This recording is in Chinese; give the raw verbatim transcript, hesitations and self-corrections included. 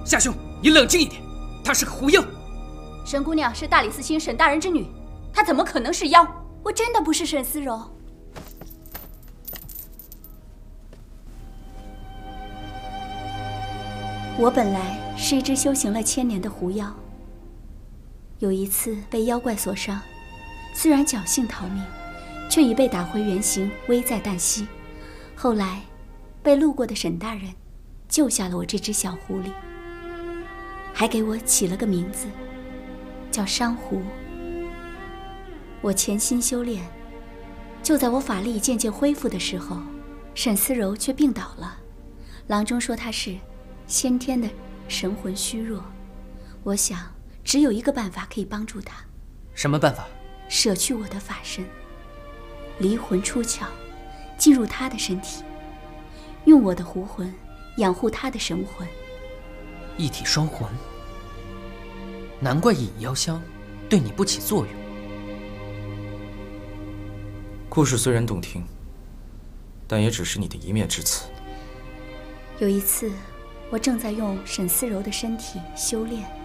夏兄，你冷静一点，她是个狐妖。 沈姑娘是大理寺卿沈大人之女，她怎么可能是妖？我真的不是沈思柔。我本来是一只修行了千年的狐妖，有一次被妖怪所伤，虽然侥幸逃命，却已被打回原形，危在旦夕。后来，被路过的沈大人救下了我这只小狐狸，还给我起了个名字，叫珊瑚。我潜心修炼，就在我法力渐渐恢复的时候，沈思柔却病倒了。郎中说她是先天的神魂虚弱，我想只有一个办法可以帮助她。 什么办法？ 舍去我的法身，离魂出窍，进入她的身体，用我的狐魂养护她的神魂。 一体双魂，难怪引妖香对你不起作用。 故事虽然动听，但也只是你的一面之词。 有一次，我正在用沈思柔的身体修炼，